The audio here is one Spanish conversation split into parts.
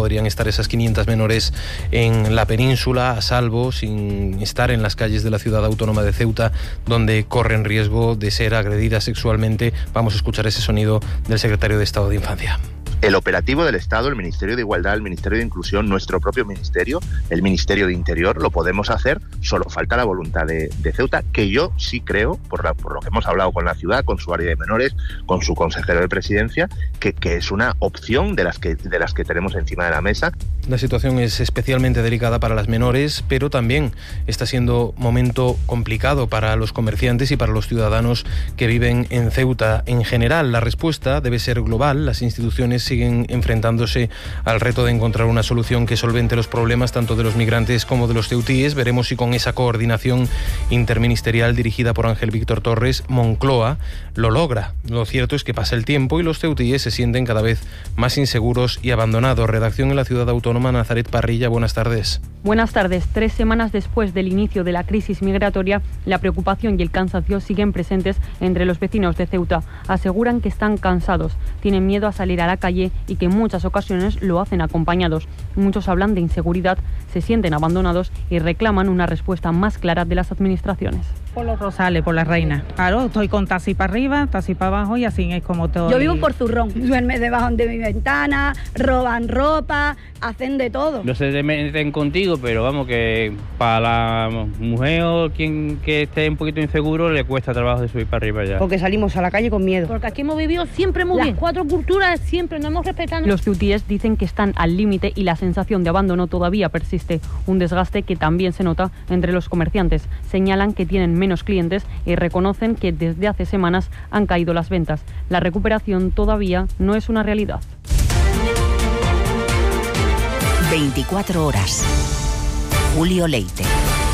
podrían estar esas 500 menores en la península a salvo, sin estar en las calles de la ciudad autónoma de Ceuta, donde corren riesgo de ser agredidas sexualmente. Vamos a escuchar ese sonido del secretario de Estado de Infancia. El operativo del Estado, el Ministerio de Igualdad, el Ministerio de Inclusión, nuestro propio ministerio, el Ministerio de Interior, lo podemos hacer, solo falta la voluntad de Ceuta, que yo sí creo, por lo que hemos hablado con la ciudad, con su área de menores, con su consejero de presidencia, que es una opción de las que tenemos encima de la mesa. La situación es especialmente delicada para las menores, pero también está siendo momento complicado para los comerciantes y para los ciudadanos que viven en Ceuta. En general, la respuesta debe ser global. Las instituciones siguen enfrentándose al reto de encontrar una solución que solvente los problemas tanto de los migrantes como de los ceutíes. Veremos si con esa coordinación interministerial dirigida por Ángel Víctor Torres, Moncloa lo logra. Lo cierto es que pasa el tiempo y los ceutíes se sienten cada vez más inseguros y abandonados. Redacción en la ciudad autónoma, Nazaret Parrilla, buenas tardes. Buenas tardes. 3 semanas después del inicio de la crisis migratoria, la preocupación y el cansancio siguen presentes entre los vecinos de Ceuta. Aseguran que están cansados, tienen miedo a salir a la calle y que en muchas ocasiones lo hacen acompañados. Muchos hablan de inseguridad, se sienten abandonados y reclaman una respuesta más clara de las administraciones. Por los Rosales, por la Reina. Claro, estoy con taxi para arriba, taxi para abajo y así es como todo. Yo vivo por Zurrón, duerme debajo de mi ventana, roban ropa, hacen de todo. No se meten contigo, pero vamos, que para la mujer o quien que esté un poquito inseguro le cuesta trabajo de subir para arriba ya. Porque salimos a la calle con miedo. Porque aquí hemos vivido siempre muy bien. Las 4 culturas siempre nos hemos respetado. Los ceutíes dicen que están al límite y la sensación de abandono todavía persiste. Un desgaste que también se nota entre los comerciantes. Señalan que tienen menos clientes y reconocen que desde hace semanas han caído las ventas. La recuperación todavía no es una realidad. 24 horas. Julio Leite.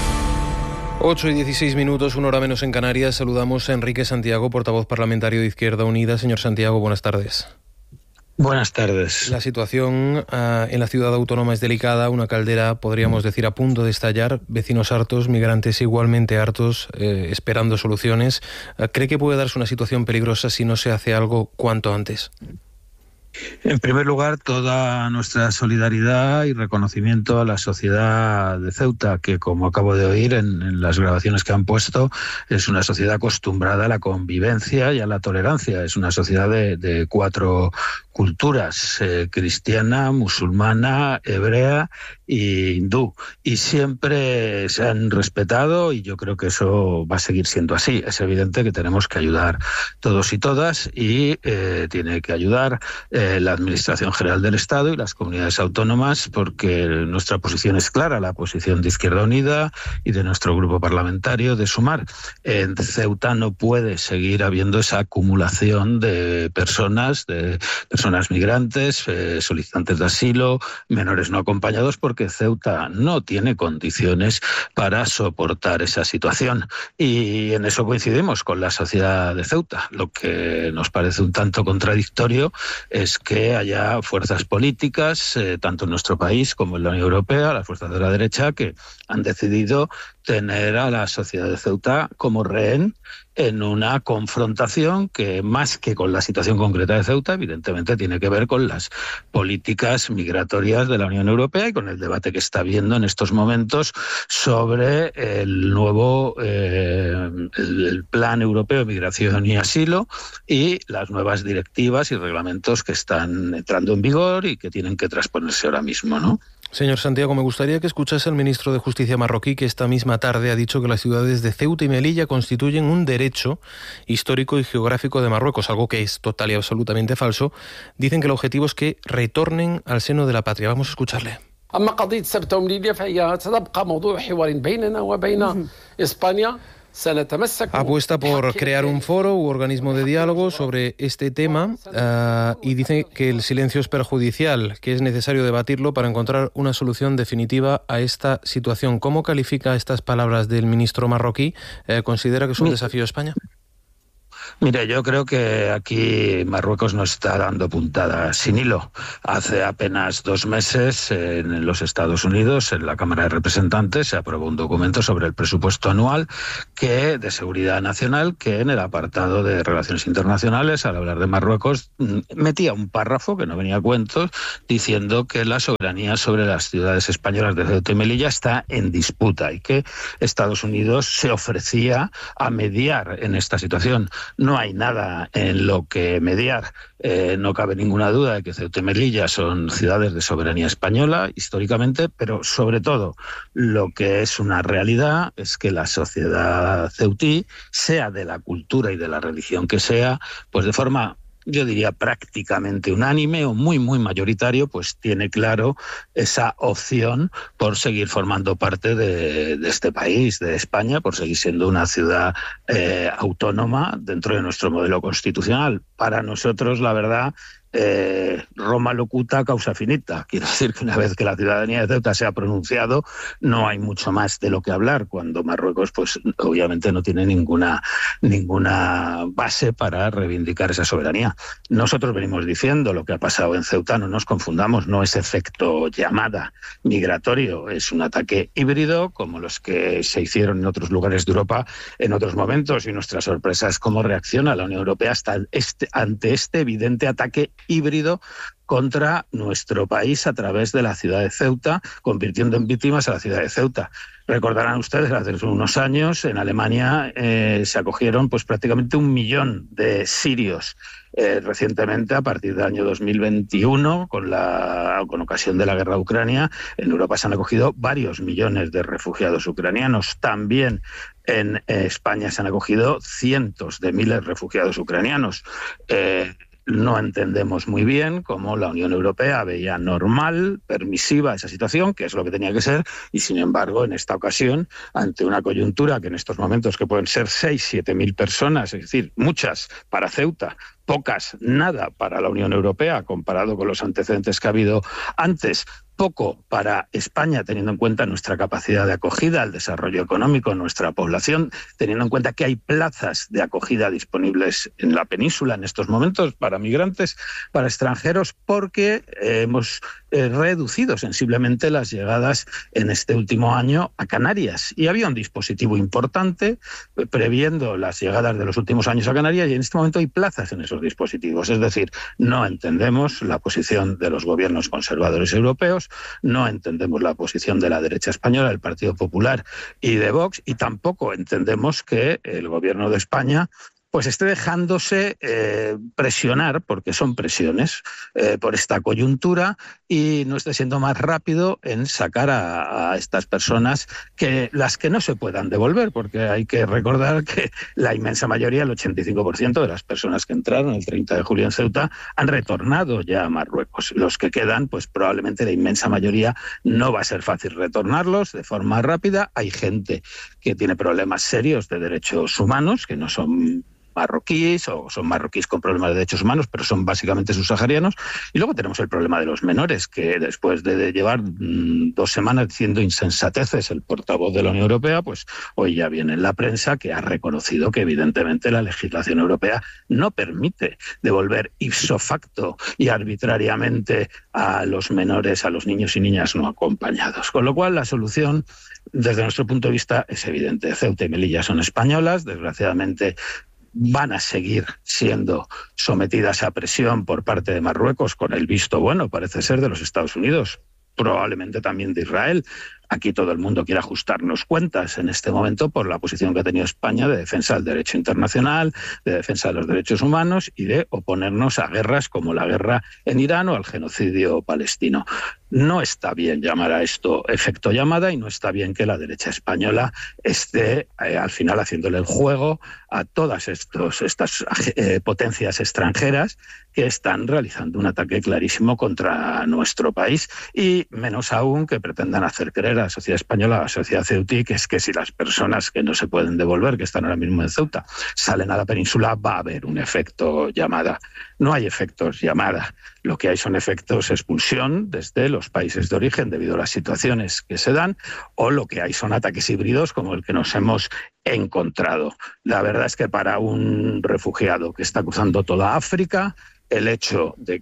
8:16, 1 hora menos en Canarias. Saludamos a Enrique Santiago, portavoz parlamentario de Izquierda Unida. Señor Santiago, buenas tardes. Buenas tardes. La situación en la ciudad autónoma es delicada, una caldera, podríamos decir, a punto de estallar, vecinos hartos, migrantes igualmente hartos, esperando soluciones. ¿Cree que puede darse una situación peligrosa si no se hace algo cuanto antes? En primer lugar, toda nuestra solidaridad y reconocimiento a la sociedad de Ceuta, que, como acabo de oír en las grabaciones que han puesto, es una sociedad acostumbrada a la convivencia y a la tolerancia. Es una sociedad de 4 culturas, cristiana, musulmana, hebrea e hindú. Y siempre se han respetado y yo creo que eso va a seguir siendo así. Es evidente que tenemos que ayudar todos y todas y tiene que ayudar la Administración General del Estado y las comunidades autónomas, porque nuestra posición es clara, la posición de Izquierda Unida y de nuestro grupo parlamentario de Sumar. En Ceuta no puede seguir habiendo esa acumulación de personas migrantes, solicitantes de asilo, menores no acompañados, porque Ceuta no tiene condiciones para soportar esa situación. Y en eso coincidimos con la sociedad de Ceuta. Lo que nos parece un tanto contradictorio es que haya fuerzas políticas, tanto en nuestro país como en la Unión Europea, las fuerzas de la derecha, que han decidido tener a la sociedad de Ceuta como rehén en una confrontación que, más que con la situación concreta de Ceuta, evidentemente tiene que ver con las políticas migratorias de la Unión Europea y con el debate que está habiendo en estos momentos sobre el nuevo el Plan Europeo de Migración y Asilo y las nuevas directivas y reglamentos que están entrando en vigor y que tienen que transponerse ahora mismo, ¿no? Señor Santiago, me gustaría que escuchase al ministro de Justicia marroquí, que esta misma tarde ha dicho que las ciudades de Ceuta y Melilla constituyen un derecho histórico y geográfico de Marruecos, algo que es total y absolutamente falso. Dicen que el objetivo es que retornen al seno de la patria. Vamos a escucharle. Apuesta por crear un foro u organismo de diálogo sobre este tema y dice que el silencio es perjudicial, que es necesario debatirlo para encontrar una solución definitiva a esta situación. ¿Cómo califica estas palabras del ministro marroquí? ¿Considera que es un desafío a España? Mire, yo creo que aquí Marruecos no está dando puntadas sin hilo. Hace apenas 2 meses en los Estados Unidos, en la Cámara de Representantes, se aprobó un documento sobre el presupuesto anual de seguridad nacional que en el apartado de relaciones internacionales, al hablar de Marruecos, metía un párrafo que no venía a cuentos diciendo que la soberanía sobre las ciudades españolas de Ceuta y Melilla está en disputa y que Estados Unidos se ofrecía a mediar en esta situación. No hay nada en lo que mediar. No cabe ninguna duda de que Ceuta y Melilla son ciudades de soberanía española históricamente, pero sobre todo lo que es una realidad es que la sociedad ceutí, sea de la cultura y de la religión que sea, pues de forma, yo diría, prácticamente unánime o muy, muy mayoritario, pues tiene claro esa opción por seguir formando parte de este país, de España, por seguir siendo una ciudad autónoma dentro de nuestro modelo constitucional. Para nosotros, la verdad, Roma locuta, causa finita. Quiero decir que una vez que la ciudadanía de Ceuta se ha pronunciado, no hay mucho más de lo que hablar, cuando Marruecos, pues obviamente no tiene ninguna base para reivindicar esa soberanía. Nosotros venimos diciendo lo que ha pasado en Ceuta, no nos confundamos, no es efecto llamada migratorio, es un ataque híbrido como los que se hicieron en otros lugares de Europa en otros momentos, y nuestra sorpresa es cómo reacciona la Unión Europea ante este evidente ataque híbrido contra nuestro país a través de la ciudad de Ceuta, convirtiendo en víctimas a la ciudad de Ceuta. Recordarán ustedes, hace unos años en Alemania se acogieron pues prácticamente 1 millón de sirios. Recientemente, a partir del año 2021, con ocasión de la guerra de Ucrania, en Europa se han acogido varios millones de refugiados ucranianos. También en España se han acogido cientos de miles de refugiados ucranianos. No entendemos muy bien cómo la Unión Europea veía normal, permisiva esa situación, que es lo que tenía que ser, y sin embargo, en esta ocasión, ante una coyuntura que en estos momentos que pueden ser 6.000-7.000 personas, es decir, muchas para Ceuta, pocas, nada para la Unión Europea, comparado con los antecedentes que ha habido antes, poco para España, teniendo en cuenta nuestra capacidad de acogida, el desarrollo económico, nuestra población, teniendo en cuenta que hay plazas de acogida disponibles en la península en estos momentos para migrantes, para extranjeros, porque hemos reducido sensiblemente las llegadas en este último año a Canarias. Y había un dispositivo importante previendo las llegadas de los últimos años a Canarias, y en este momento hay plazas en esos dispositivos. Es decir, no entendemos la posición de los gobiernos conservadores europeos, no entendemos la posición de la derecha española, del Partido Popular y de Vox, y tampoco entendemos que el gobierno de España pues esté dejándose presionar, porque son presiones, por esta coyuntura, y no esté siendo más rápido en sacar a estas personas, que las que no se puedan devolver, porque hay que recordar que la inmensa mayoría, el 85% de las personas que entraron el 30 de julio en Ceuta, han retornado ya a Marruecos. Los que quedan, pues probablemente la inmensa mayoría no va a ser fácil retornarlos de forma rápida. Hay gente que tiene problemas serios de derechos humanos, que no son marroquíes o son marroquíes con problemas de derechos humanos, pero son básicamente subsaharianos. Y luego tenemos el problema de los menores, que después de llevar 2 semanas diciendo insensateces el portavoz de la Unión Europea, pues hoy ya viene en la prensa que ha reconocido que evidentemente la legislación europea no permite devolver ipso facto y arbitrariamente a los menores, a los niños y niñas no acompañados. Con lo cual la solución, desde nuestro punto de vista, es evidente. Ceuta y Melilla son españolas, desgraciadamente van a seguir siendo sometidas a presión por parte de Marruecos, con el visto bueno, parece ser, de los Estados Unidos, probablemente también de Israel. Aquí todo el mundo quiere ajustarnos cuentas en este momento por la posición que ha tenido España de defensa del derecho internacional, de defensa de los derechos humanos y de oponernos a guerras como la guerra en Irán o al genocidio palestino. No está bien llamar a esto efecto llamada, y no está bien que la derecha española esté al final haciéndole el juego a todas estas potencias extranjeras que están realizando un ataque clarísimo contra nuestro país, y menos aún que pretendan hacer creer a la sociedad española, a la sociedad ceutí, que es que si las personas que no se pueden devolver, que están ahora mismo en Ceuta, salen a la península, va a haber un efecto llamada. No hay efectos llamada. Lo que hay son efectos expulsión desde los países de origen debido a las situaciones que se dan, o lo que hay son ataques híbridos como el que nos hemos encontrado. La verdad es que para un refugiado que está cruzando toda África, el hecho de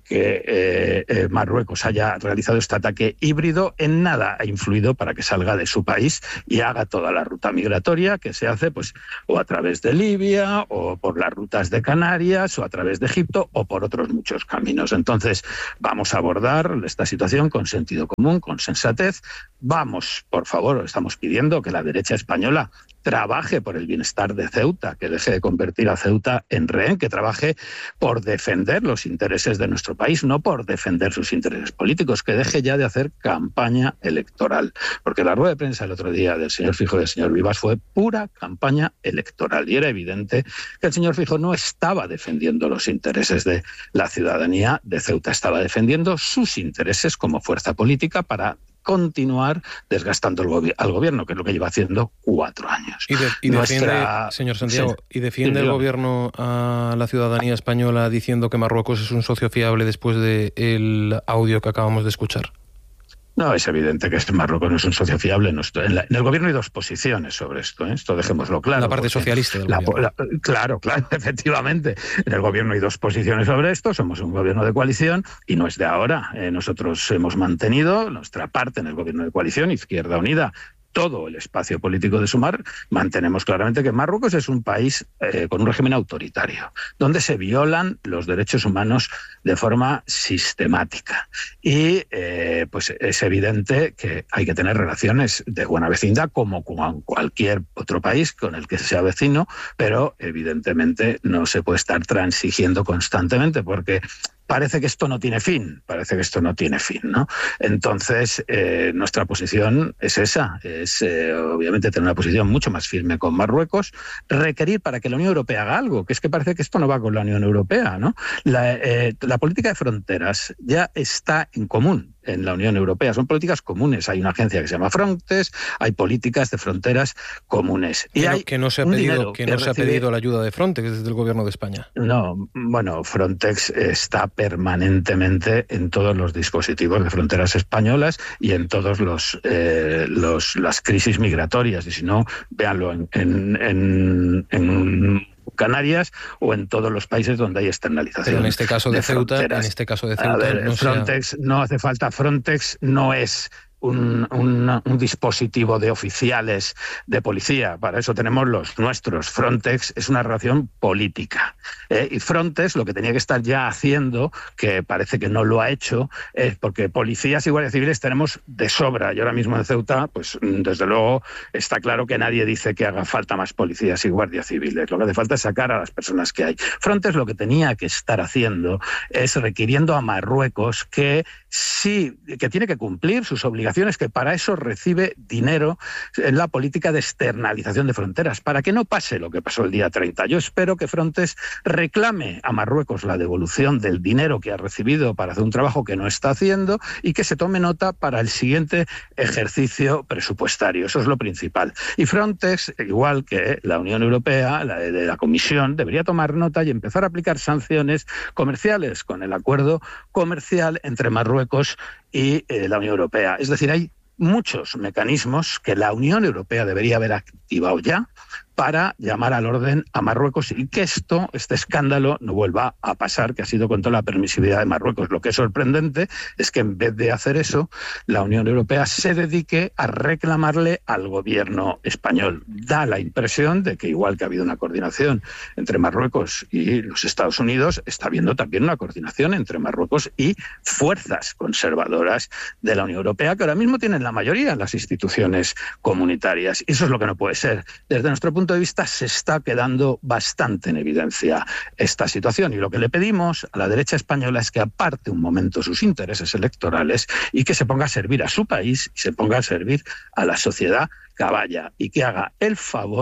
que Marruecos haya realizado este ataque híbrido en nada ha influido para que salga de su país y haga toda la ruta migratoria que se hace pues o a través de Libia o por las rutas de Canarias o a través de Egipto o por otros muchos caminos. Entonces vamos a abordar esta situación con sentido común, con sensatez. Vamos, por favor, estamos pidiendo que la derecha española trabaje por el bienestar de Ceuta, que deje de convertir a Ceuta en rehén, que trabaje por defender los intereses de nuestro país, no por defender sus intereses políticos, que deje ya de hacer campaña electoral. Porque la rueda de prensa el otro día del señor Feijóo y del señor Vivas fue pura campaña electoral. Y era evidente que el señor Feijóo no estaba defendiendo los intereses de la ciudadanía de Ceuta, estaba defendiendo sus intereses como fuerza política para continuar desgastando al gobierno, que es lo que lleva haciendo 4 años. Y defiende, señor Santiago, ¿y defiende el gobierno a la ciudadanía española diciendo que Marruecos es un socio fiable después del audio que acabamos de escuchar? No, es evidente que Marruecos no es un socio fiable. En el gobierno hay 2 posiciones sobre esto, ¿eh? Esto dejémoslo claro. La parte socialista del gobierno. Claro, efectivamente. En el gobierno hay 2 posiciones sobre esto. Somos un gobierno de coalición y no es de ahora. Nosotros hemos mantenido nuestra parte en el gobierno de coalición, Izquierda Unida, todo el espacio político de Sumar, mantenemos claramente que Marruecos es un país con un régimen autoritario, donde se violan los derechos humanos de forma sistemática. Y pues es evidente que hay que tener relaciones de buena vecindad como con cualquier otro país con el que sea vecino, pero evidentemente no se puede estar transigiendo constantemente porque parece que esto no tiene fin, ¿no? Entonces, nuestra posición es esa, es obviamente tener una posición mucho más firme con Marruecos, requerir para que la Unión Europea haga algo, que es que parece que esto no va con la Unión Europea, ¿no? La política de fronteras ya está en común en la Unión Europea. Son políticas comunes. Hay una agencia que se llama Frontex, hay políticas de fronteras comunes. Y que no se ha pedido la ayuda de Frontex desde el gobierno de España. No, bueno, Frontex está permanentemente en todos los dispositivos de fronteras españolas y en todos las crisis migratorias. Y si no, véanlo en Canarias o en todos los países donde hay externalización. Pero en este caso de Ceuta, Frontex no hace falta. Frontex no es un dispositivo de oficiales de policía. Para eso tenemos los nuestros. Frontex es una relación política. Y Frontex lo que tenía que estar ya haciendo, que parece que no lo ha hecho, es porque policías y guardias civiles tenemos de sobra. Y ahora mismo en Ceuta, pues desde luego está claro que nadie dice que haga falta más policías y guardias civiles. Lo que hace falta es sacar a las personas que hay. Frontex lo que tenía que estar haciendo es requiriendo a Marruecos que tiene que cumplir sus obligaciones, que para eso recibe dinero en la política de externalización de fronteras, para que no pase lo que pasó el día 30. Yo espero que Frontex reclame a Marruecos la devolución del dinero que ha recibido para hacer un trabajo que no está haciendo y que se tome nota para el siguiente ejercicio presupuestario. Eso es lo principal. Y Frontex, igual que la Unión Europea, la Comisión, debería tomar nota y empezar a aplicar sanciones comerciales con el acuerdo comercial entre Marruecos y la Unión Europea. Es decir, hay muchos mecanismos que la Unión Europea debería haber activado ya para llamar al orden a Marruecos y que este escándalo no vuelva a pasar, que ha sido con toda la permisividad de Marruecos. Lo que es sorprendente es que en vez de hacer eso, la Unión Europea se dedique a reclamarle al gobierno español. Da la impresión de que, igual que ha habido una coordinación entre Marruecos y los Estados Unidos, está habiendo también una coordinación entre Marruecos y fuerzas conservadoras de la Unión Europea, que ahora mismo tienen la mayoría en las instituciones comunitarias. Y eso es lo que no puede ser. Desde nuestro punto de vista se está quedando bastante en evidencia esta situación y lo que le pedimos a la derecha española es que aparte un momento sus intereses electorales y que se ponga a servir a su país y se ponga a servir a la sociedad caballa y que haga el favor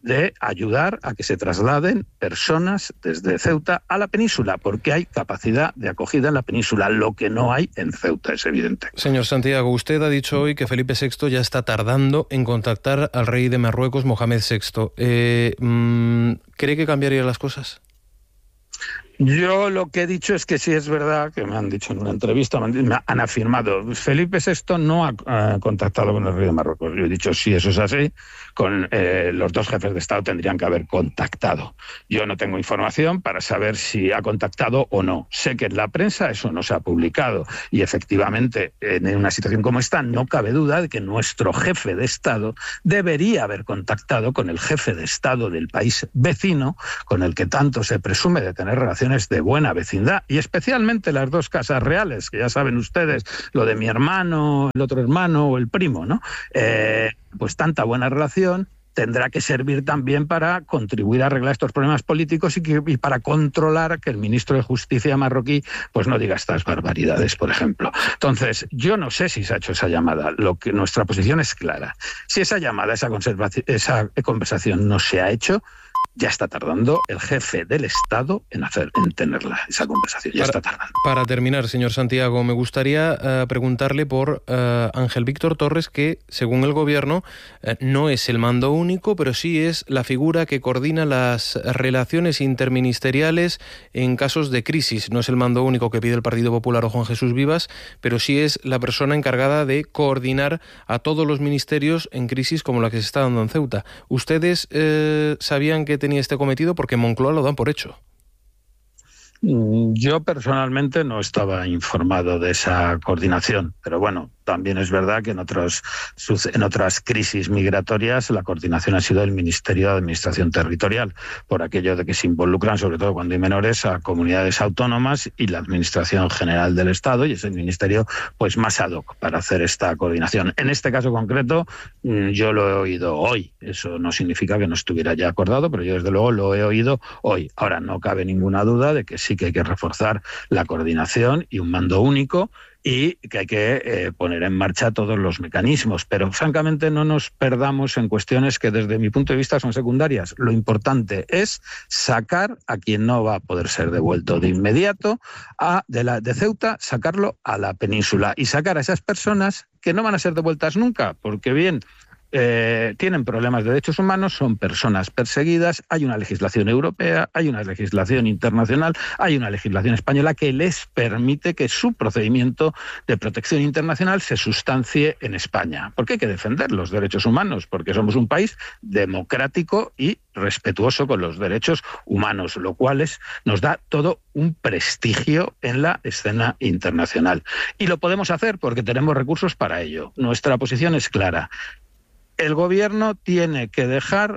de ayudar a que se trasladen personas desde Ceuta a la península, porque hay capacidad de acogida en la península, lo que no hay en Ceuta, es evidente. Señor Santiago, usted ha dicho hoy que Felipe VI ya está tardando en contactar al rey de Marruecos, Mohamed VI. ¿Cree que cambiaría las cosas? Yo lo que he dicho es que sí es verdad, que me han dicho en una entrevista, me han afirmado, Felipe VI no ha contactado con el rey de Marruecos. Yo he dicho, sí, eso es así, con los dos jefes de Estado tendrían que haber contactado. Yo no tengo información para saber si ha contactado o no. Sé que en la prensa eso no se ha publicado y efectivamente en una situación como esta no cabe duda de que nuestro jefe de Estado debería haber contactado con el jefe de Estado del país vecino, con el que tanto se presume de tener relaciones de buena vecindad, y especialmente las dos casas reales, que ya saben ustedes, lo de mi hermano, el otro hermano o el primo, ¿no? Pues tanta buena relación tendrá que servir también para contribuir a arreglar estos problemas políticos y para controlar que el ministro de Justicia marroquí pues no diga estas barbaridades, por ejemplo. Entonces, yo no sé si se ha hecho esa llamada. Nuestra posición es clara. Si esa llamada, esa conversación no se ha hecho, ya está tardando el jefe del Estado en tenerla, esa conversación. Ya está tardando. Para terminar, señor Santiago, me gustaría preguntarle por Ángel Víctor Torres, que, según el Gobierno, no es el mando único, pero sí es la figura que coordina las relaciones interministeriales en casos de crisis. No es el mando único que pide el Partido Popular o Juan Jesús Vivas, pero sí es la persona encargada de coordinar a todos los ministerios en crisis como la que se está dando en Ceuta. ¿Ustedes sabían que tenía este cometido? Porque Moncloa lo dan por hecho. Yo personalmente no estaba informado de esa coordinación, pero bueno, también es verdad que en otras crisis migratorias la coordinación ha sido el Ministerio de Administración Territorial, por aquello de que se involucran, sobre todo cuando hay menores, a comunidades autónomas y la Administración General del Estado, y es el ministerio pues más ad hoc para hacer esta coordinación. En este caso concreto, yo lo he oído hoy. Eso no significa que no estuviera ya acordado, pero yo desde luego lo he oído hoy. Ahora, no cabe ninguna duda de que sí que hay que reforzar la coordinación y un mando único, y que hay que poner en marcha todos los mecanismos. Pero francamente no nos perdamos en cuestiones que desde mi punto de vista son secundarias. Lo importante es sacar a quien no va a poder ser devuelto de inmediato de Ceuta, sacarlo a la península y sacar a esas personas que no van a ser devueltas nunca, porque bien, tienen problemas de derechos humanos, son personas perseguidas, hay una legislación europea, hay una legislación internacional, hay una legislación española que les permite que su procedimiento de protección internacional se sustancie en España. Porque hay que defender los derechos humanos, porque somos un país democrático y respetuoso con los derechos humanos, lo cual nos da todo un prestigio en la escena internacional. Y lo podemos hacer porque tenemos recursos para ello. Nuestra posición es clara. El Gobierno tiene que dejar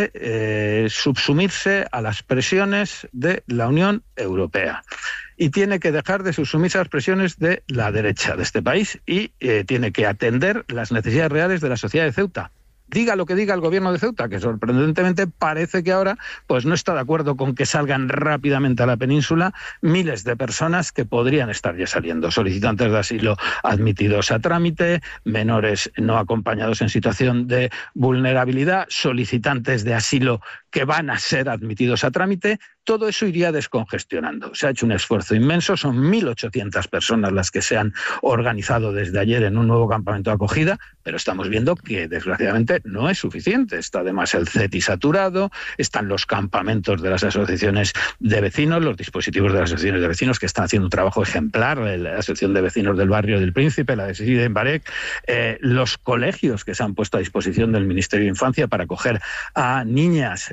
de subsumirse a las presiones de la Unión Europea y tiene que dejar de subsumirse a las presiones de la derecha de este país y tiene que atender las necesidades reales de la sociedad de Ceuta. Diga lo que diga el Gobierno de Ceuta, que sorprendentemente parece que ahora pues no está de acuerdo con que salgan rápidamente a la península miles de personas que podrían estar ya saliendo. Solicitantes de asilo admitidos a trámite, menores no acompañados en situación de vulnerabilidad, solicitantes de asilo que van a ser admitidos a trámite. Todo eso iría descongestionando. Se ha hecho un esfuerzo inmenso, son 1.800 personas las que se han organizado desde ayer en un nuevo campamento de acogida, pero estamos viendo que desgraciadamente no es suficiente. Está además el CETI saturado, están los campamentos de las asociaciones de vecinos, los dispositivos de las asociaciones de vecinos que están haciendo un trabajo ejemplar, la Asociación de Vecinos del Barrio del Príncipe, la de Sidi en Barek, los colegios que se han puesto a disposición del Ministerio de Infancia para acoger a niñas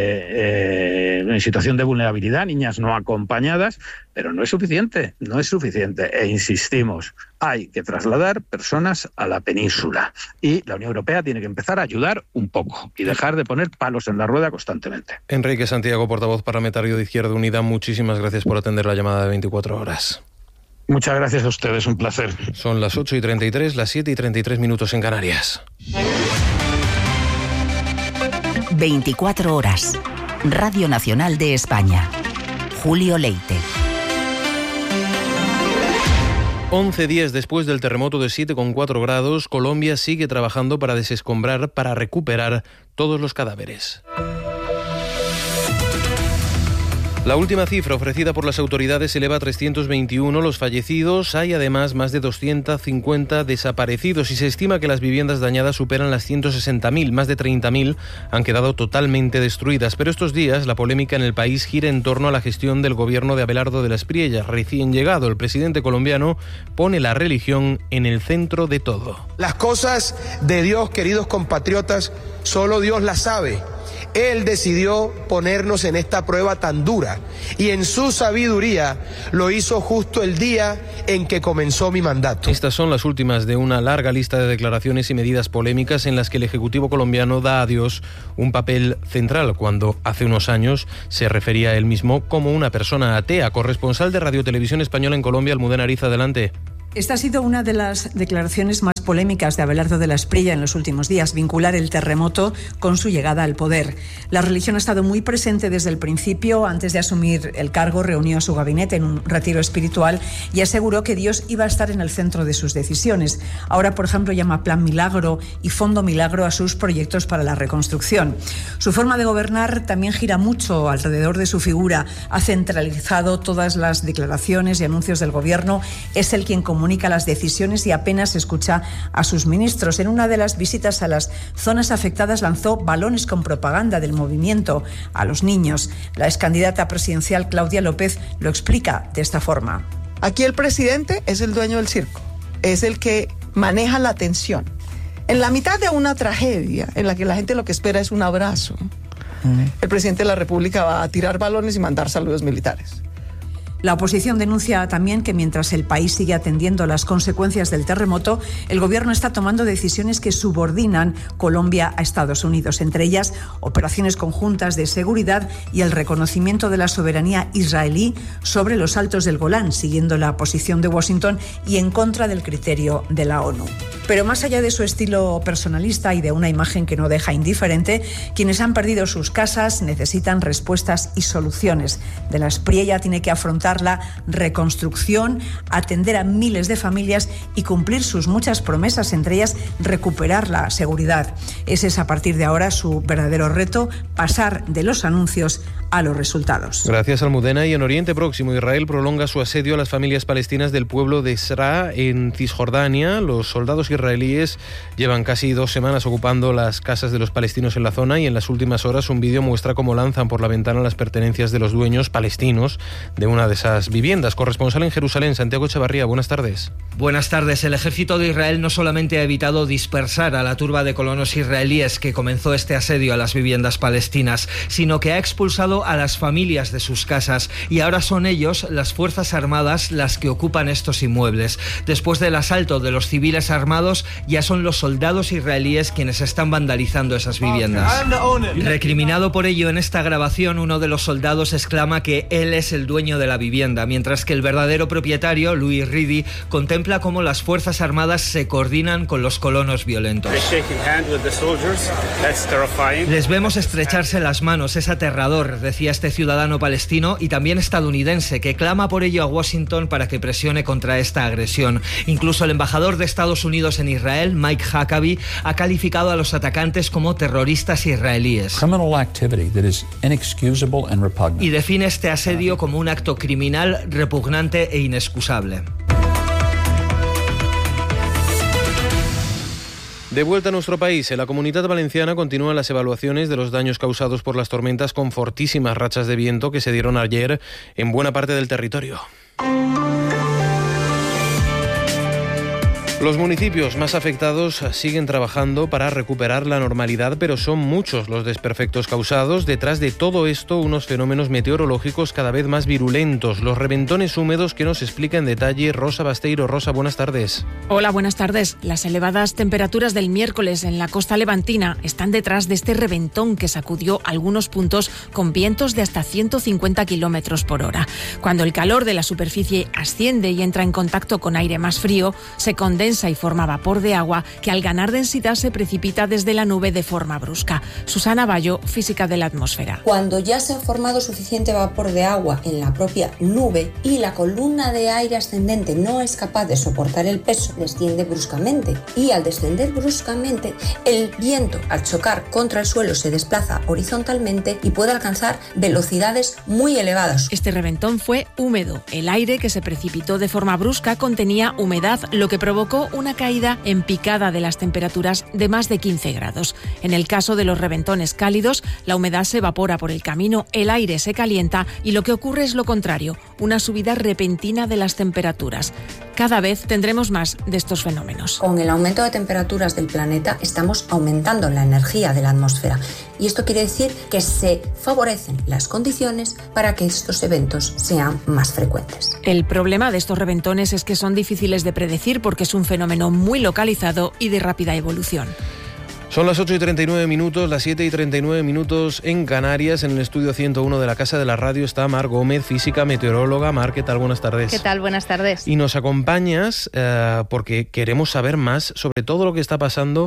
en situación de vulnerabilidad, niñas no acompañadas, pero no es suficiente, no es suficiente. E insistimos, hay que trasladar personas a la península y la Unión Europea tiene que empezar a ayudar un poco y dejar de poner palos en la rueda constantemente. Enrique Santiago, portavoz parlamentario de Izquierda Unida, muchísimas gracias por atender la llamada de 24 horas. Muchas gracias a ustedes, un placer. Son las 8:33, las 7:33 minutos en Canarias. 24 horas. Radio Nacional de España. Julio Leite. 11 días después del terremoto de 7,4 grados, Colombia sigue trabajando para desescombrar, para recuperar todos los cadáveres. La última cifra ofrecida por las autoridades eleva a 321 los fallecidos. Hay además más de 250 desaparecidos y se estima que las viviendas dañadas superan las 160.000. Más de 30.000 han quedado totalmente destruidas. Pero estos días la polémica en el país gira en torno a la gestión del gobierno de Abelardo de la Espriella. Recién llegado, el presidente colombiano pone la religión en el centro de todo. Las cosas de Dios, queridos compatriotas, solo Dios las sabe. Él decidió ponernos en esta prueba tan dura y en su sabiduría lo hizo justo el día en que comenzó mi mandato. Estas son las últimas de una larga lista de declaraciones y medidas polémicas en las que el Ejecutivo colombiano da a Dios un papel central cuando hace unos años se refería a él mismo como una persona atea. Corresponsal de Radio Televisión Española en Colombia, Almudena Ariza, adelante. Esta ha sido una de las declaraciones más polémicas de Abelardo de la Espriella en los últimos días, vincular el terremoto con su llegada al poder. La religión ha estado muy presente desde el principio. Antes de asumir el cargo, reunió a su gabinete en un retiro espiritual y aseguró que Dios iba a estar en el centro de sus decisiones. Ahora, por ejemplo, llama Plan Milagro y Fondo Milagro a sus proyectos para la reconstrucción. Su forma de gobernar también gira mucho alrededor de su figura. Ha centralizado todas las declaraciones y anuncios del gobierno. Es el quien comunica las decisiones y apenas escucha a sus ministros. En una de las visitas a las zonas afectadas lanzó balones con propaganda del movimiento a los niños. La excandidata presidencial Claudia López lo explica de esta forma. Aquí el presidente es el dueño del circo, es el que maneja la tensión. En la mitad de una tragedia en la que la gente lo que espera es un abrazo, el presidente de la República va a tirar balones y mandar saludos militares. La oposición denuncia también que mientras el país sigue atendiendo las consecuencias del terremoto, el gobierno está tomando decisiones que subordinan Colombia a Estados Unidos, entre ellas operaciones conjuntas de seguridad y el reconocimiento de la soberanía israelí sobre los Altos del Golán, siguiendo la posición de Washington y en contra del criterio de la ONU. Pero más allá de su estilo personalista y de una imagen que no deja indiferente, quienes han perdido sus casas necesitan respuestas y soluciones. De la Espriella tiene que afrontar la reconstrucción, atender a miles de familias y cumplir sus muchas promesas, entre ellas recuperar la seguridad. Ese es a partir de ahora su verdadero reto, pasar de los anuncios a los resultados. Gracias, Almudena. Y en Oriente Próximo, Israel prolonga su asedio a las familias palestinas del pueblo de Sra en Cisjordania. Los soldados israelíes llevan casi 2 semanas ocupando las casas de los palestinos en la zona y en las últimas horas un vídeo muestra cómo lanzan por la ventana las pertenencias de los dueños palestinos de una de esas viviendas. Corresponsal en Jerusalén, Santiago Echevarría, buenas tardes. Buenas tardes. El ejército de Israel no solamente ha evitado dispersar a la turba de colonos israelíes que comenzó este asedio a las viviendas palestinas, sino que ha expulsado a las familias de sus casas y ahora son ellos, las Fuerzas Armadas, las que ocupan estos inmuebles. Después del asalto de los civiles armados, ya son los soldados israelíes quienes están vandalizando esas viviendas. Recriminado por ello en esta grabación, uno de los soldados exclama que él es el dueño de la vivienda, mientras que el verdadero propietario, Louis Ridi, contempla cómo las Fuerzas Armadas se coordinan con los colonos violentos. Les vemos estrecharse las manos, es aterrador, decía este ciudadano palestino y también estadounidense, que clama por ello a Washington para que presione contra esta agresión. Incluso el embajador de Estados Unidos en Israel, Mike Huckabee, ha calificado a los atacantes como terroristas israelíes. Y define este asedio como un acto criminal, repugnante e inexcusable. De vuelta a nuestro país, en la Comunitat Valenciana continúan las evaluaciones de los daños causados por las tormentas con fortísimas rachas de viento que se dieron ayer en buena parte del territorio. Los municipios más afectados siguen trabajando para recuperar la normalidad, pero son muchos los desperfectos causados. Detrás de todo esto, unos fenómenos meteorológicos cada vez más virulentos. Los reventones húmedos que nos explica en detalle Rosa Basteiro. Rosa, buenas tardes. Hola, buenas tardes. Las elevadas temperaturas del miércoles en la costa levantina están detrás de este reventón que sacudió algunos puntos con vientos de hasta 150 kilómetros por hora. Cuando el calor de la superficie asciende y entra en contacto con aire más frío, se condensa condensa y forma vapor de agua que al ganar densidad se precipita desde la nube de forma brusca. Susana Bayo, física de la atmósfera. Cuando ya se ha formado suficiente vapor de agua en la propia nube y la columna de aire ascendente no es capaz de soportar el peso, desciende bruscamente. Y al descender bruscamente, el viento al chocar contra el suelo se desplaza horizontalmente y puede alcanzar velocidades muy elevadas. Este reventón fue húmedo. El aire que se precipitó de forma brusca contenía humedad, lo que provocó una caída en picada de las temperaturas de más de 15 grados. En el caso de los reventones cálidos, la humedad se evapora por el camino, el aire se calienta y lo que ocurre es lo contrario, una subida repentina de las temperaturas. Cada vez tendremos más de estos fenómenos. Con el aumento de temperaturas del planeta estamos aumentando la energía de la atmósfera y esto quiere decir que se favorecen las condiciones para que estos eventos sean más frecuentes. El problema de estos reventones es que son difíciles de predecir porque es un fenómeno muy localizado y de rápida evolución. Son las 8:39 minutos, las 7:39 minutos en Canarias. En el estudio 101 de la Casa de la Radio está Mar Gómez, física, meteoróloga. Mar, ¿qué tal? Buenas tardes. ¿Qué tal? Buenas tardes. Y nos acompañas porque queremos saber más sobre todo lo que está pasando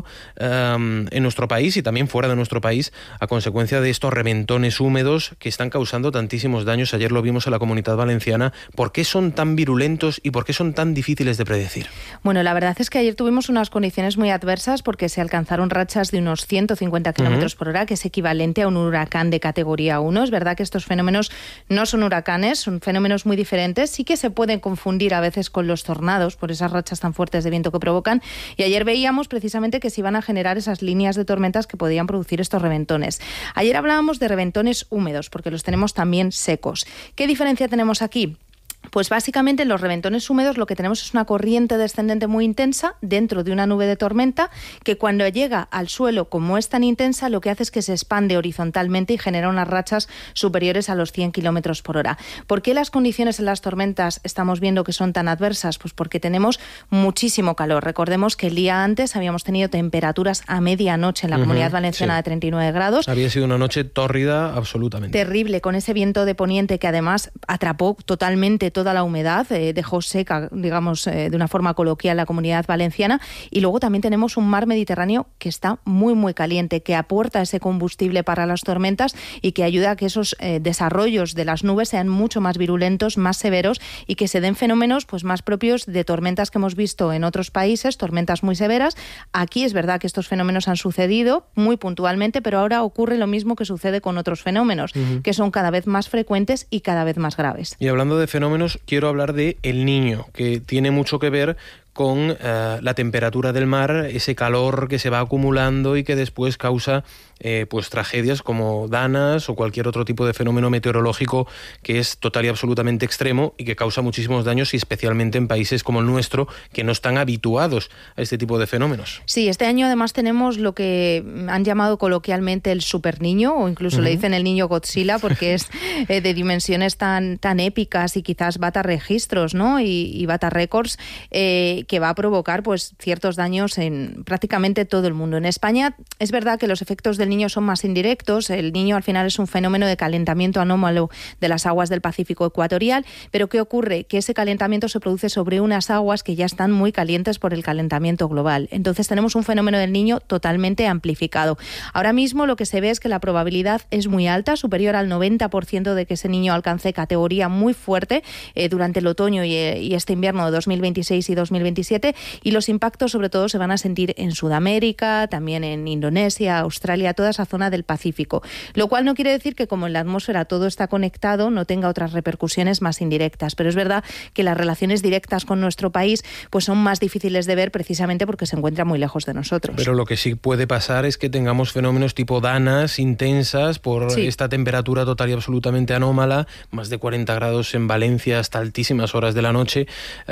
en nuestro país y también fuera de nuestro país a consecuencia de estos reventones húmedos que están causando tantísimos daños. Ayer lo vimos en la Comunidad Valenciana. ¿Por qué son tan virulentos y por qué son tan difíciles de predecir? Bueno, la verdad es que ayer tuvimos unas condiciones muy adversas porque se alcanzaron rachas de unos 150 kilómetros por hora, que es equivalente a un huracán de categoría 1. Es verdad que estos fenómenos no son huracanes, son fenómenos muy diferentes. Sí que se pueden confundir a veces con los tornados por esas rachas tan fuertes de viento que provocan. Y ayer veíamos precisamente que se iban a generar esas líneas de tormentas que podían producir estos reventones. Ayer hablábamos de reventones húmedos, porque los tenemos también secos. ¿Qué diferencia tenemos aquí? Pues básicamente en los reventones húmedos lo que tenemos es una corriente descendente muy intensa dentro de una nube de tormenta que cuando llega al suelo, como es tan intensa, lo que hace es que se expande horizontalmente y genera unas rachas superiores a los 100 kilómetros por hora. ¿Por qué las condiciones en las tormentas estamos viendo que son tan adversas? Pues porque tenemos muchísimo calor. Recordemos que el día antes habíamos tenido temperaturas a medianoche en la Comunidad Valenciana de 39 grados. Había sido una noche tórrida absolutamente. Terrible, con ese viento de poniente que además atrapó totalmente toda la humedad, dejó seca, digamos, de una forma coloquial la Comunidad Valenciana. Y luego también tenemos un mar Mediterráneo que está muy, muy caliente, que aporta ese combustible para las tormentas y que ayuda a que esos desarrollos de las nubes sean mucho más virulentos, más severos y que se den fenómenos pues más propios de tormentas que hemos visto en otros países, tormentas muy severas. Aquí es verdad que estos fenómenos han sucedido muy puntualmente, pero ahora ocurre lo mismo que sucede con otros fenómenos, que son cada vez más frecuentes y cada vez más graves. Y hablando de fenómenos, quiero hablar de El Niño, que tiene mucho que ver con la temperatura del mar, ese calor que se va acumulando y que después causa pues tragedias como danas o cualquier otro tipo de fenómeno meteorológico que es total y absolutamente extremo y que causa muchísimos daños, y especialmente en países como el nuestro, que no están habituados a este tipo de fenómenos. Sí, este año además tenemos lo que han llamado coloquialmente el super niño, o incluso le dicen el niño Godzilla, porque es de dimensiones tan épicas y quizás bata registros, ¿no? y bata récords, que va a provocar pues ciertos daños en prácticamente todo el mundo. En España es verdad que los efectos del Niño son más indirectos. El Niño al final es un fenómeno de calentamiento anómalo de las aguas del Pacífico ecuatorial, pero ¿qué ocurre? Que ese calentamiento se produce sobre unas aguas que ya están muy calientes por el calentamiento global. Entonces tenemos un fenómeno del Niño totalmente amplificado. Ahora mismo lo que se ve es que la probabilidad es muy alta, superior al 90% de que ese niño alcance categoría muy fuerte durante el otoño y este invierno de 2026 y 2027, y los impactos sobre todo se van a sentir en Sudamérica, también en Indonesia, Australia, toda esa zona del Pacífico. Lo cual no quiere decir que como en la atmósfera todo está conectado, no tenga otras repercusiones más indirectas, pero es verdad que las relaciones directas con nuestro país pues son más difíciles de ver precisamente porque se encuentra muy lejos de nosotros. Pero lo que sí puede pasar es que tengamos fenómenos tipo danas intensas por esta temperatura total y absolutamente anómala, más de 40 grados en Valencia hasta altísimas horas de la noche.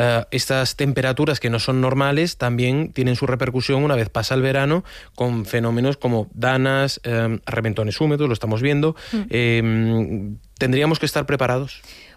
Estas temperaturas que no son normales también tienen su repercusión una vez pasa el verano, con fenómenos como danas, reventones húmedos, lo estamos viendo. ¿Tendríamos que estar preparados?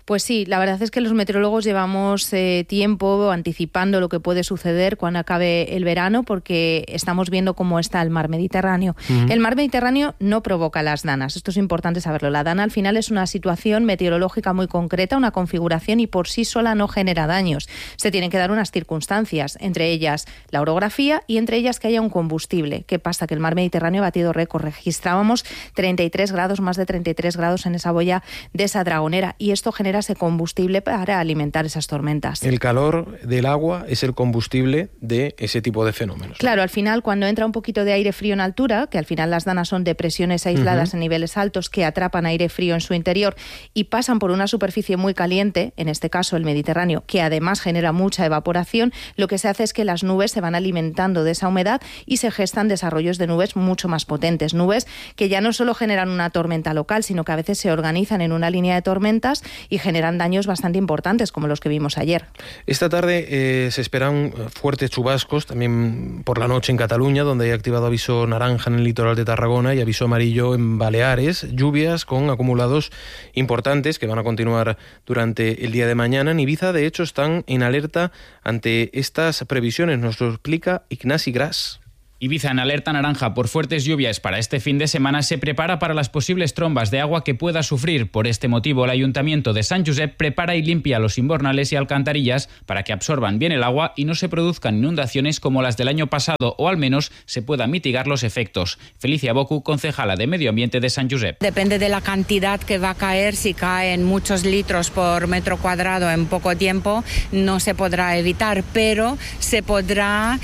Pues sí, la verdad es que los meteorólogos llevamos tiempo anticipando lo que puede suceder cuando acabe el verano, porque estamos viendo cómo está el mar Mediterráneo. El mar Mediterráneo no provoca las danas, esto es importante saberlo. La dana al final es una situación meteorológica muy concreta, una configuración, y por sí sola no genera daños. Se tienen que dar unas circunstancias, entre ellas la orografía y entre ellas que haya un combustible. ¿Qué pasa? Que el mar Mediterráneo ha batido récord. Registrábamos 33 grados, más de 33 grados en esa boya de esa Dragonera, y esto genera ese combustible para alimentar esas tormentas. El calor del agua es el combustible de ese tipo de fenómenos. Claro, al final cuando entra un poquito de aire frío en altura, que al final las danas son depresiones aisladas en niveles altos que atrapan aire frío en su interior y pasan por una superficie muy caliente, en este caso el Mediterráneo, que además genera mucha evaporación, lo que se hace es que las nubes se van alimentando de esa humedad y se gestan desarrollos de nubes mucho más potentes. Nubes que ya no solo generan una tormenta local, sino que a veces se organizan en una línea de tormentas y generan daños bastante importantes, como los que vimos ayer. Esta tarde se esperan fuertes chubascos, también por la noche en Cataluña, donde hay activado aviso naranja en el litoral de Tarragona y aviso amarillo en Baleares. Lluvias con acumulados importantes que van a continuar durante el día de mañana. En Ibiza, de hecho, están en alerta ante estas previsiones. Nos lo explica Ignasi Gras. Ibiza, en alerta naranja por fuertes lluvias para este fin de semana, se prepara para las posibles trombas de agua que pueda sufrir. Por este motivo, el Ayuntamiento de Sant Josep prepara y limpia los invernales y alcantarillas para que absorban bien el agua y no se produzcan inundaciones como las del año pasado, o al menos se puedan mitigar los efectos. Felicia Bocu, concejala de Medio Ambiente de Sant Josep. Depende de la cantidad que va a caer. Si caen muchos litros por metro cuadrado en poco tiempo, no se podrá evitar, pero se podrá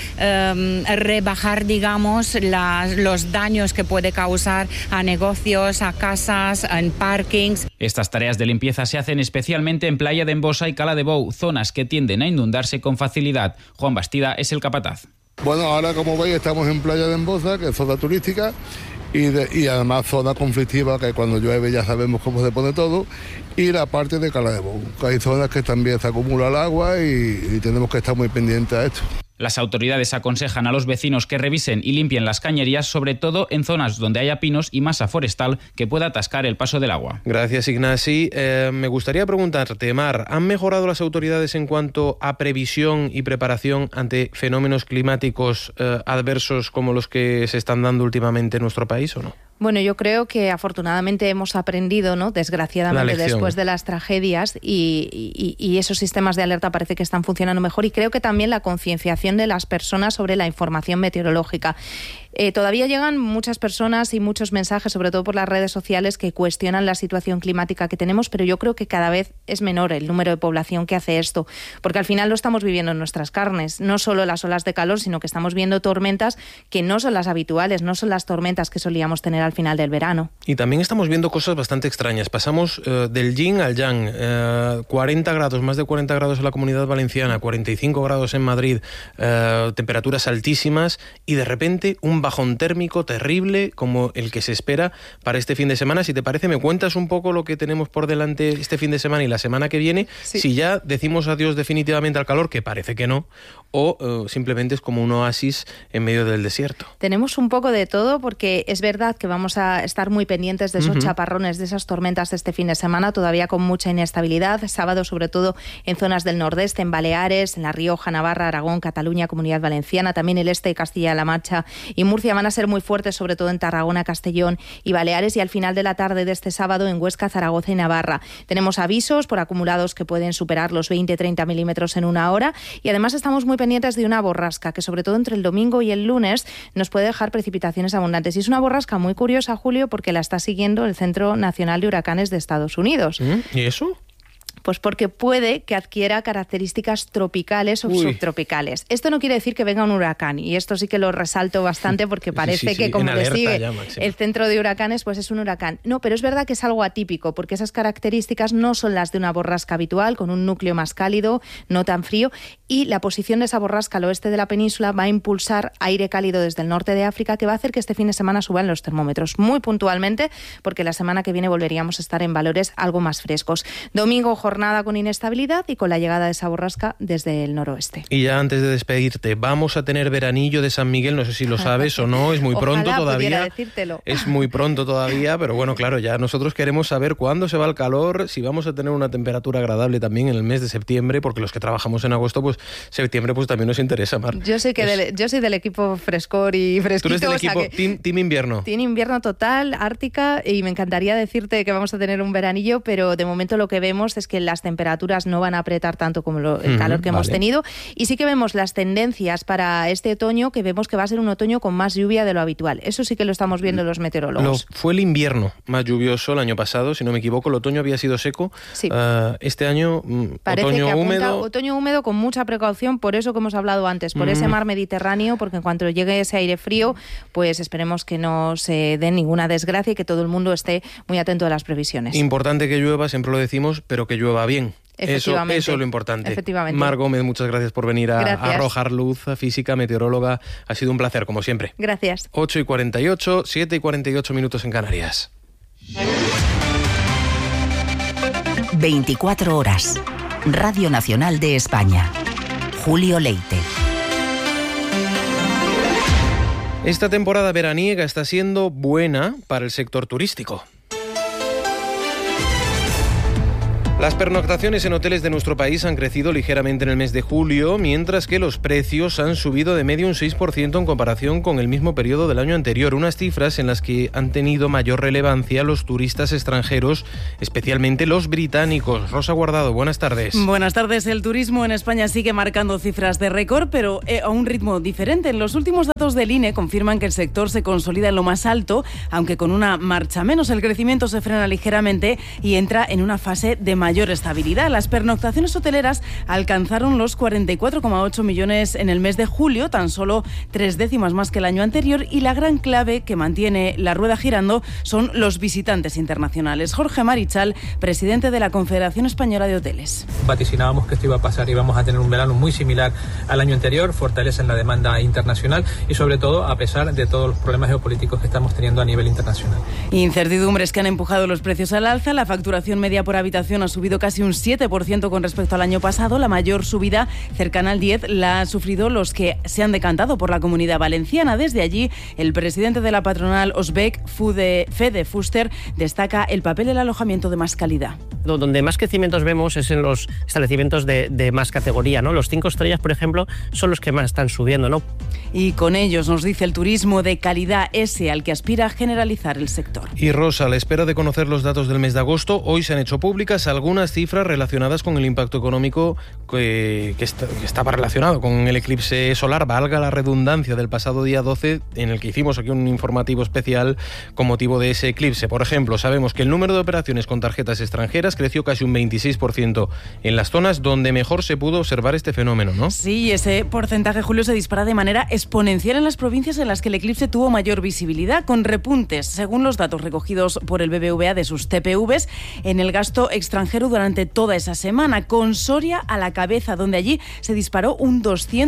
rebajar, digamos, los daños que puede causar a negocios, a casas, en parkings. Estas tareas de limpieza se hacen especialmente en Playa de Embosa y Cala de Bou, zonas que tienden a inundarse con facilidad. Juan Bastida es el capataz. Bueno, ahora como veis estamos en Playa de Embosa, que es zona turística, y además zona conflictiva, que cuando llueve ya sabemos cómo se pone todo, y la parte de Cala de Bou, que hay zonas que también se acumula el agua y tenemos que estar muy pendientes a esto. Las autoridades aconsejan a los vecinos que revisen y limpien las cañerías, sobre todo en zonas donde haya pinos y masa forestal que pueda atascar el paso del agua. Gracias, Ignasi. Me gustaría preguntarte, Mar, ¿han mejorado las autoridades en cuanto a previsión y preparación ante fenómenos climáticos adversos como los que se están dando últimamente en nuestro país o no? Bueno, yo creo que afortunadamente hemos aprendido, ¿no?, desgraciadamente, después de las tragedias, y esos sistemas de alerta parece que están funcionando mejor, y creo que también la concienciación de las personas sobre la información meteorológica. Todavía llegan muchas personas y muchos mensajes, sobre todo por las redes sociales, que cuestionan la situación climática que tenemos, pero yo creo que cada vez es menor el número de población que hace esto, porque al final lo estamos viviendo en nuestras carnes, no solo las olas de calor, sino que estamos viendo tormentas que no son las habituales, no son las tormentas que solíamos tener al final del verano. Y también estamos viendo cosas bastante extrañas. Pasamos del yin al yang, 40 grados, más de 40 grados en la Comunidad Valenciana, 45 grados en Madrid, temperaturas altísimas, y de repente un bajón térmico terrible como el que se espera para este fin de semana. Si te parece, me cuentas un poco lo que tenemos por delante este fin de semana y la semana que viene, si ya decimos adiós definitivamente al calor, que parece que no, o simplemente es como un oasis en medio del desierto. Tenemos un poco de todo, porque es verdad que vamos a estar muy pendientes de esos chaparrones, de esas tormentas de este fin de semana, todavía con mucha inestabilidad, sábado sobre todo en zonas del nordeste, en Baleares, en La Rioja, Navarra, Aragón, Cataluña, Comunidad Valenciana, también el este de Castilla-La Mancha y Murcia van a ser muy fuertes, sobre todo en Tarragona, Castellón y Baleares, y al final de la tarde de este sábado en Huesca, Zaragoza y Navarra. Tenemos avisos por acumulados que pueden superar los 20-30 milímetros en una hora, y además estamos muy pendientes de una borrasca que sobre todo entre el domingo y el lunes nos puede dejar precipitaciones abundantes. Y es una borrasca muy curiosa, Julio, porque la está siguiendo el Centro Nacional de Huracanes de Estados Unidos. ¿Y eso? Pues porque puede que adquiera características tropicales o subtropicales. Esto no quiere decir que venga un huracán, y esto sí que lo resalto bastante, porque parece que como le sigue el centro de huracanes, pues es un huracán. No, pero es verdad que es algo atípico, porque esas características no son las de una borrasca habitual, con un núcleo más cálido, no tan frío, y la posición de esa borrasca al oeste de la península va a impulsar aire cálido desde el norte de África, que va a hacer que este fin de semana suban los termómetros muy puntualmente, porque la semana que viene volveríamos a estar en valores algo más frescos. Domingo, jornada jornada con inestabilidad y con la llegada de esa borrasca desde el noroeste. Y ya antes de despedirte, vamos a tener veranillo de San Miguel, no sé si lo sabes o no, es muy pronto todavía. Es muy pronto todavía, pero bueno, claro, ya nosotros queremos saber cuándo se va el calor, si vamos a tener una temperatura agradable también en el mes de septiembre, porque los que trabajamos en agosto, pues septiembre pues también nos interesa, Mar. Yo soy del equipo frescor y fresquito. Tú eres del equipo team invierno. Team invierno total, ártica, y me encantaría decirte que vamos a tener un veranillo, pero de momento lo que vemos es que las temperaturas no van a apretar tanto como el calor que hemos tenido, y sí que vemos las tendencias para este otoño, que vemos que va a ser un otoño con más lluvia de lo habitual. Eso sí que lo estamos viendo los meteorólogos. Fue el invierno más lluvioso el año pasado, si no me equivoco, el otoño había sido seco. Sí. Este año parece otoño que húmedo. Otoño húmedo con mucha precaución, por eso que hemos hablado antes, por ese mar Mediterráneo, porque en cuanto llegue ese aire frío, pues esperemos que no se dé ninguna desgracia y que todo el mundo esté muy atento a las previsiones. Importante que llueva, siempre lo decimos, pero que llueva bien. Eso es lo importante. Efectivamente. Mar Gómez, muchas gracias por venir a arrojar luz, física, meteoróloga. Ha sido un placer, como siempre. Gracias. 8:48, 7:48 minutos en Canarias. 24 horas. Radio Nacional de España. Julio Leite. Esta temporada veraniega está siendo buena para el sector turístico. Las pernoctaciones en hoteles de nuestro país han crecido ligeramente en el mes de julio, mientras que los precios han subido de medio un 6% en comparación con el mismo periodo del año anterior, unas cifras en las que han tenido mayor relevancia los turistas extranjeros, especialmente los británicos. Rosa Guardado, buenas tardes. Buenas tardes. El turismo en España sigue marcando cifras de récord, pero a un ritmo diferente. Los últimos datos del INE confirman que el sector se consolida en lo más alto, aunque con una marcha menos. El crecimiento se frena ligeramente y entra en una fase de mayor estabilidad. Las pernoctaciones hoteleras alcanzaron los 44,8 millones en el mes de julio, tan solo 3 décimas más que el año anterior, y la gran clave que mantiene la rueda girando son los visitantes internacionales. Jorge Marichal, presidente de la Confederación Española de Hoteles. Vaticinábamos que esto iba a pasar y vamos a tener un verano muy similar al año anterior, fortaleza en la demanda internacional y sobre todo a pesar de todos los problemas geopolíticos que estamos teniendo a nivel internacional. Incertidumbres que han empujado los precios al alza. La facturación media por habitación ha subido casi un 7% con respecto al año pasado. La mayor subida, cercana al 10%, la han sufrido los que se han decantado por la Comunidad Valenciana. Desde allí, el presidente de la patronal Osbec, Fede Fuster, destaca el papel del alojamiento de más calidad. Donde más crecimientos vemos es en los establecimientos de más categoría, ¿no? Los 5 estrellas, por ejemplo, son los que más están subiendo, ¿no? Y con ellos, nos dice el turismo de calidad, ese al que aspira a generalizar el sector. Y Rosa, a la espera de conocer los datos del mes de agosto, hoy se han hecho públicas algunas cifras relacionadas con el impacto económico que estaba relacionado con el eclipse solar, valga la redundancia, del pasado día 12, en el que hicimos aquí un informativo especial con motivo de ese eclipse. Por ejemplo, sabemos que el número de operaciones con tarjetas extranjeras creció casi un 26% en las zonas donde mejor se pudo observar este fenómeno, ¿no? Sí, ese porcentaje, Julio, se dispara de manera exponencial en las provincias en las que el eclipse tuvo mayor visibilidad, con repuntes, según los datos recogidos por el BBVA de sus TPVs, en el gasto extranjero durante toda esa semana, con Soria a la cabeza, donde allí se disparó un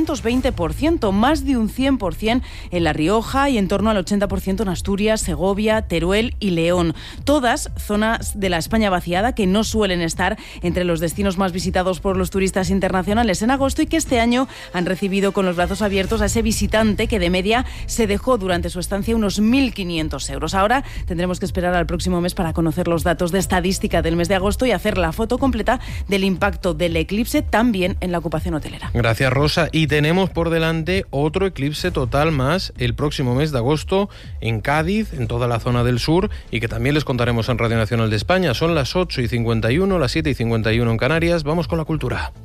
220%, más de un 100% en La Rioja y en torno al 80% en Asturias, Segovia, Teruel y León. Todas zonas de la España vaciada que no suelen estar entre los destinos más visitados por los turistas internacionales en agosto y que este año han recibido con los brazos abiertos a ese visitante que de media se dejó durante su estancia unos 1.500 euros. Ahora tendremos que esperar al próximo mes para conocer los datos de estadística del mes de agosto y hacer la foto completa del impacto del eclipse también en la ocupación hotelera. Gracias, Rosa. Y tenemos por delante otro eclipse total más el próximo mes de agosto en Cádiz, en toda la zona del sur, y que también les contaremos en Radio Nacional de España. Son las 8:51, las 7:51 en Canarias. Vamos con la cultura.